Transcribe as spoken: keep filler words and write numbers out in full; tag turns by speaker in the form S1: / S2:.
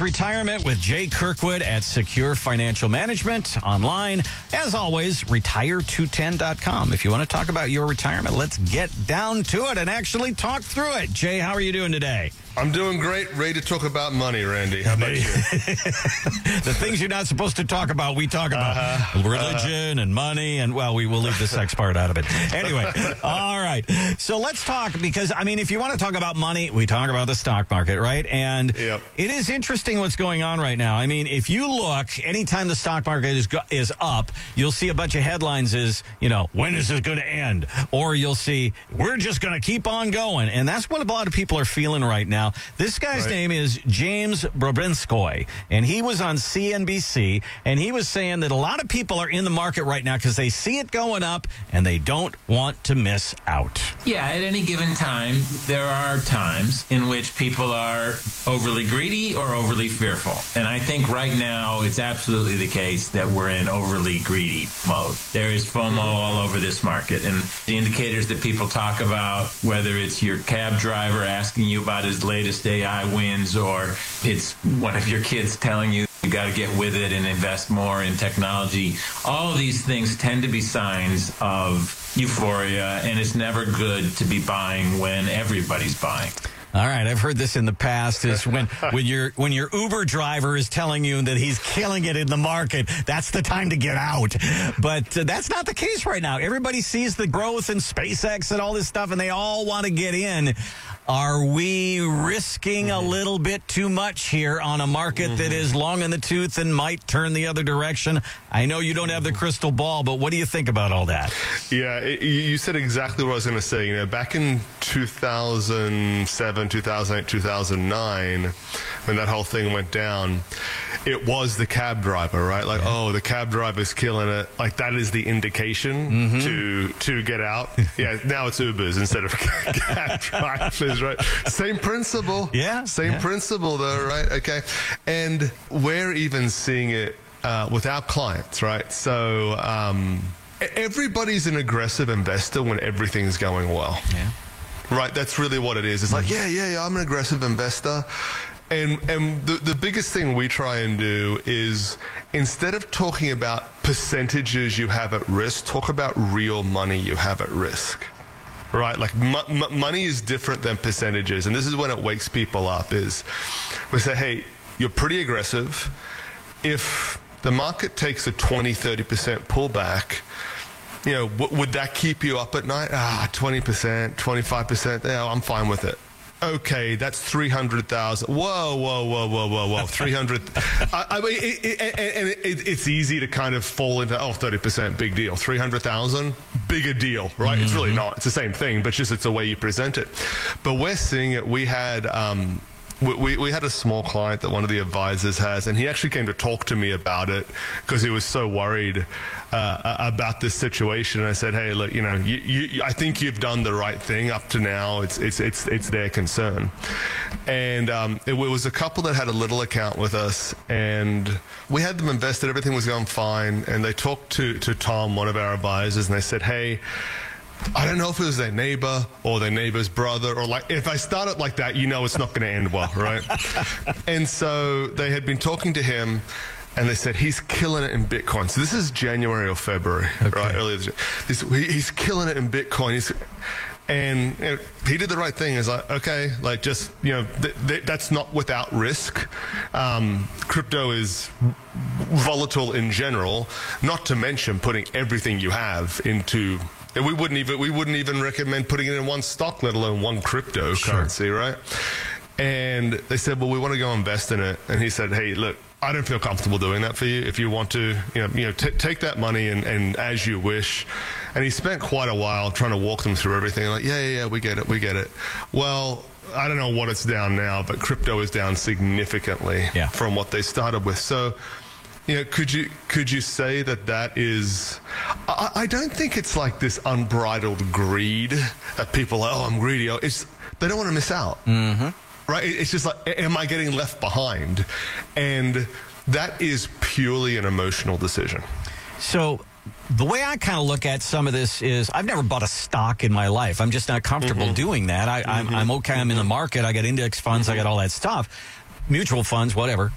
S1: Retirement with Jay Kirkwood at Secure Financial Management. Online, as always, retire two ten dot com. If you want to talk about your retirement, let's get down to it and actually talk through it. Jay, how are you doing today?
S2: I'm doing great. Ready to talk about money, Randy. How about you?
S1: The things you're not supposed to talk about, we talk about.
S2: Uh-huh.
S1: Religion uh-huh. and money, and, well, we will leave the sex part out of it. Anyway, all right. So let's talk, because, I mean, if you want to talk about money, we talk about the stock market, right? And
S2: yep.
S1: It is interesting what's going on right now. I mean, if you look, anytime the stock market is, go- is up, you'll see a bunch of headlines is, you know, when is this going to end? Or you'll see, we're just going to keep on going. And that's what a lot of people are feeling right now. This guy's
S2: right.
S1: name is James Brobinskoy, and he was on C N B C, and he was saying that a lot of people are in the market right now because they see it going up, and they don't want to miss out.
S3: Yeah, at any given time, there are times in which people are overly greedy or overly fearful. And I think right now it's absolutely the case that we're in overly greedy mode. There is FOMO all over this market, and the indicators that people talk about, whether it's your cab driver asking you about his latest A I wins, or it's one of your kids telling you you got to get with it and invest more in technology. All of these things tend to be signs of euphoria, and it's never good to be buying when everybody's buying.
S1: All right, I've heard this in the past, is when, when, your, when your Uber driver is telling you that he's killing it in the market, that's the time to get out. But uh, that's not the case right now. Everybody sees the growth in SpaceX and all this stuff, and they all want to get in. Are we risking a little bit too much here on a market mm-hmm. that is long in the tooth and might turn the other direction? I know you don't have the crystal ball, but what do you think about all that?
S2: Yeah, it, you said exactly what I was going to say. You know, back in two thousand seven, two thousand eight, two thousand nine, when that whole thing went down, it was the cab driver, right? Like, yeah. oh, the cab driver's killing it. Like, that is the indication mm-hmm. to to get out. Yeah, now it's Ubers instead of cab drivers, right? Same principle.
S1: Yeah.
S2: Same
S1: yeah.
S2: principle, though, right? Okay. And we're even seeing it uh, with our clients, right? So um, everybody's an aggressive investor when everything's going well.
S1: Yeah.
S2: Right? That's really what it is. It's like, yeah, yeah, yeah, I'm an aggressive investor. And and the, the biggest thing we try and do is, instead of talking about percentages you have at risk, talk about real money you have at risk. Right? Like, m- m- money is different than percentages. And this is when it wakes people up, is we say, hey, you're pretty aggressive. If the market takes a twenty, thirty percent pullback, you know, w- would that keep you up at night? Ah, twenty percent, twenty-five percent, yeah, I'm fine with it. Okay, that's three hundred thousand. Whoa, whoa, whoa, whoa, whoa, whoa. three hundred. I, I mean, it, it, and it, it, it's easy to kind of fall into, oh, thirty percent, big deal. three hundred thousand, bigger deal, right? Mm-hmm. It's really not. It's the same thing, but just it's the way you present it. But we're seeing it. We had... Um, We, we had a small client that one of the advisors has, and he actually came to talk to me about it because he was so worried uh, about this situation. And I said, hey, look, you know, you, you, I think you've done the right thing up to now. It's it's it's it's their concern. And um, it was a couple that had a little account with us, and we had them invested. Everything was going fine. And they talked to, to Tom, one of our advisors, and they said, hey, I don't know if it was their neighbor or their neighbor's brother, or like, if I start it like that, you know it's not going to end well, right? And so they had been talking to him, and they said, he's killing it in Bitcoin. So this is January or February, okay. right? Earlier this year. He's, he's killing it in Bitcoin. He's, and you know, he did the right thing. He's like, okay, like just, you know, th- th- that's not without risk. Um, crypto is volatile in general, not to mention putting everything you have into... And we wouldn't even we wouldn't even recommend putting it in one stock, let alone one cryptocurrency, sure. right? And they said, well, we want to go invest in it. And he said, hey, look, I don't feel comfortable doing that for you. If you want to, you know, you know, t- take that money and, and as you wish. And he spent quite a while trying to walk them through everything. Like, yeah, yeah, yeah, we get it, we get it. Well, I don't know what it's down now, but crypto is down significantly
S1: yeah.
S2: from what they started with. So, you know, could you could you say that that is? I, I don't think it's like this unbridled greed that people are, oh, I'm greedy. Oh, it's they don't want to miss out,
S1: mm-hmm.
S2: right? It's just like, am I getting left behind? And that is purely an emotional decision.
S1: So the way I kind of look at some of this is I've never bought a stock in my life. I'm just not comfortable mm-hmm. doing that. I, mm-hmm. I'm, I'm okay. I'm in the market. I got index funds. Mm-hmm. I got all that stuff. Mutual funds, whatever.